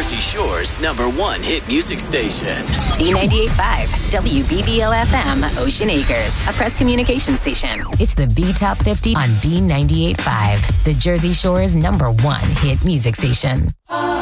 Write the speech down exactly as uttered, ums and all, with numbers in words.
Jersey Shore's number one hit music station. B ninety-eight point five, W B B O F M, Ocean Acres, a press communication station. It's the B Top fifty on B ninety-eight point five, the Jersey Shore's number one hit music station.